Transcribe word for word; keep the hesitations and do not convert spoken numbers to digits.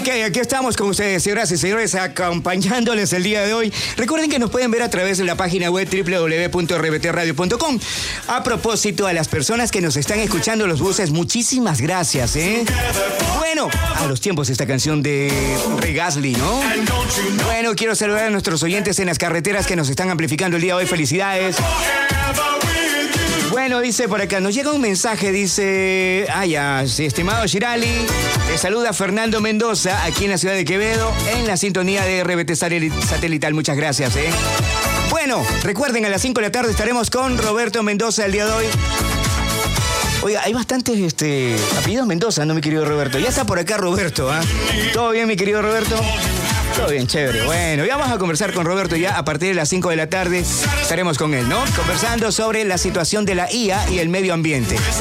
Ok, aquí estamos con ustedes, señoras y señores, acompañándoles el día de hoy. Recuerden que nos pueden ver a través de la página web doble u doble u doble u punto r b t radio punto com. A propósito, a las personas que nos están escuchando en los buses, muchísimas gracias, ¿eh? Bueno, a los tiempos esta canción de Ray Gasly, ¿no? Bueno, quiero saludar a nuestros oyentes en las carreteras que nos están amplificando el día de hoy. Felicidades. Bueno, dice por acá, nos llega un mensaje, dice, ah, ya, sí, estimado Shirali, te saluda Fernando Mendoza, aquí en la ciudad de Quevedo, en la sintonía de R B T Satelital. Muchas gracias, ¿eh? Bueno, recuerden, a las cinco de la tarde estaremos con Roberto Mendoza el día de hoy. Oiga, hay bastantes este, apellidos Mendoza, ¿no, mi querido Roberto? Ya está por acá Roberto, ¿ah? ¿eh? ¿Todo bien, mi querido Roberto? Todo bien, chévere. Bueno, ya vamos a conversar con Roberto ya a partir de las cinco de la tarde. Estaremos con él, ¿no? Conversando sobre la situación de la I A y el medio ambiente.